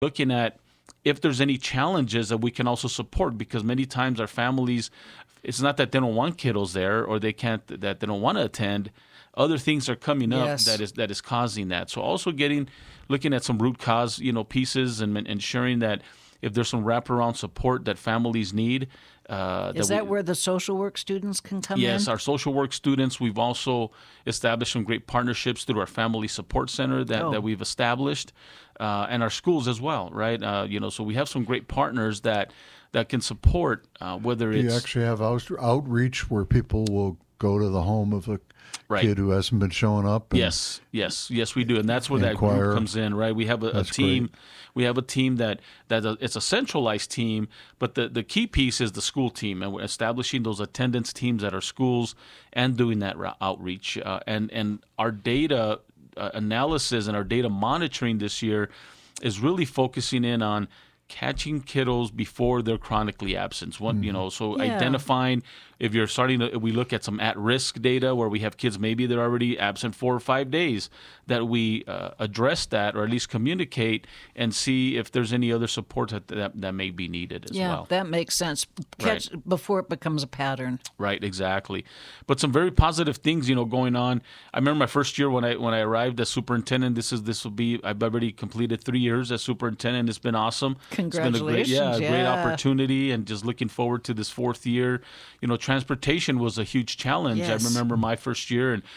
looking at if there's any challenges that we can also support, because many times our families, it's not that they don't want kiddos there or that they don't want to attend. Other things are coming up Yes. that is causing that. So also looking at some root cause, pieces and ensuring that if there's some wraparound support that families need. Is that where the social work students can come in? Yes, our social work students. We've also established some great partnerships through our family support center that we've established, and our schools as well, right? So we have some great partners that can support whether it's. Do you actually have outreach where people will go to the home of a kid who hasn't been showing up? Yes, we do, and that's where that group comes in, right? We have a team. Great. We have a team that it's a centralized team, but the key piece is the school team, and we're establishing those attendance teams at our schools and doing that outreach. And our data analysis and our data monitoring this year is really focusing in on catching kiddos before they're chronically absent. Identifying if you're we look at some at-risk data where we have kids maybe they're already absent 4 or 5 days, that we address that or at least communicate and see if there's any other support that may be needed as well. Yeah, that makes sense. Catch before it becomes a pattern. Right, exactly. But some very positive things, going on. I remember my first year when I arrived as superintendent. I've already completed 3 years as superintendent. It's been awesome. Congratulations! It's been a great opportunity, and just looking forward to this 4th year. Transportation was a huge challenge. Yes. I remember my first year, and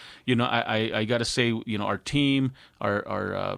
I got to say, our team, our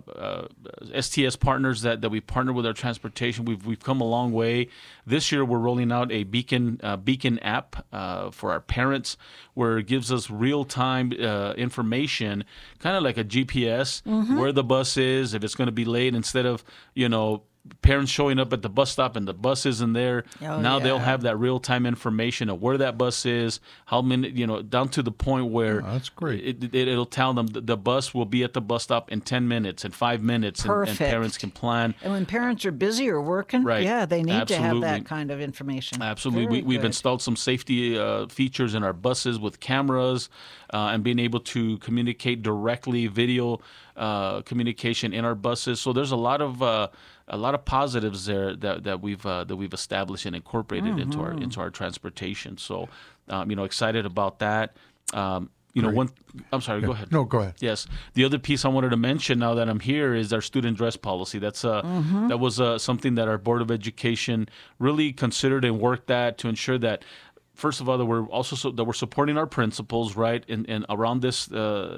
STS partners that we partner with our transportation, we've come a long way. This year we're rolling out a Beacon app for our parents, where it gives us real-time information, kind of like a GPS, where the bus is, if it's going to be late, instead of parents showing up at the bus stop and the bus isn't there. They'll have that real-time information of where that bus is, how many, down to the point where that's great. It'll tell them the bus will be at the bus stop in 10 minutes, in 5 minutes, and parents can plan. And when parents are busy or working, they need to have that kind of information. Absolutely. We've installed some safety features in our buses with cameras and being able to communicate directly, video communication in our buses. So there's a lot of positives there that we've established and incorporated into our transportation. So, excited about that. I'm sorry. Go ahead. No, go ahead. Yes. The other piece I wanted to mention now that I'm here is our student dress policy. That was something that our Board of Education really considered and worked at to ensure that, first of all, that we're supporting our principals, right, and around these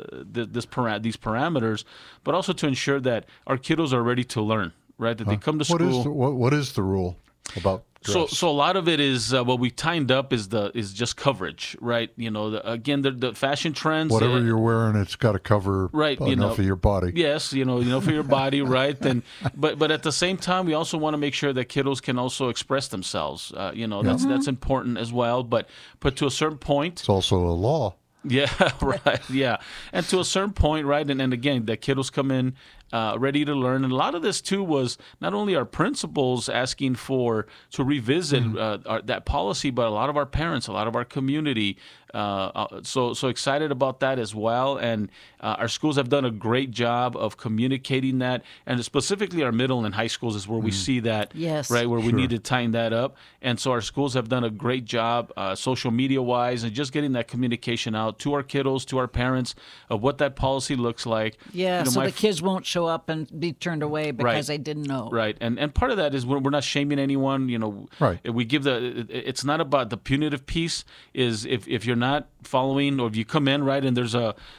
parameters, but also to ensure that our kiddos are ready to learn, right? That they come to school. What is the rule about dress? So a lot of it is what we timed up is just coverage, right? The fashion trends. Whatever you're wearing, it's got to cover enough of your body. Yes, for your body, right? And but at the same time, we also want to make sure that kiddos can also express themselves. That's important as well. But to a certain point, it's also a law. Yeah, right. Yeah, and to a certain point, right? And again, the kiddos come in ready to learn. And a lot of this too was not only our principals asking to revisit that policy, but a lot of our parents, a lot of our community. So excited about that as well. And our schools have done a great job of communicating that, and specifically our middle and high schools is where we see that, right, where we need to tighten that up. And so our schools have done a great job, social media wise, and just getting that communication out to our kiddos, to our parents, of what that policy looks like. Yeah, so the kids won't show up and be turned away because they didn't know. Right, and part of that is we're not shaming anyone. Right. We give it's not about the punitive piece. Is if you're not following, or if you come in, right, and there's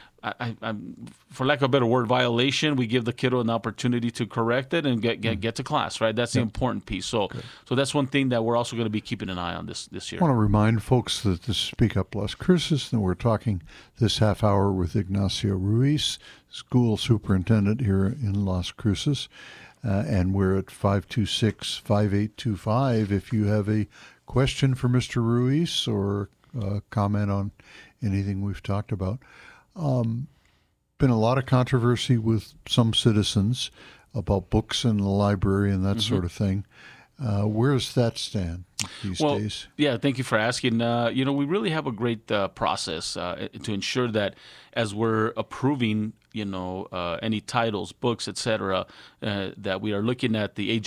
for lack of a better word, violation, we give the kiddo an opportunity to correct it and get to class, right? That's the important piece. So that's one thing that we're also going to be keeping an eye on this year. I want to remind folks that this is Speak Up Las Cruces, and we're talking this half hour with Ignacio Ruiz, school superintendent here in Las Cruces, and we're at 526-5825. If you have a question for Mr. Ruiz or comment on anything we've talked about. Been a lot of controversy with some citizens about books in the library and that sort of thing. Where does that stand these days? Yeah, thank you for asking. We really have a great process to ensure that as we're approving, any titles, books, etc., that we are looking at the age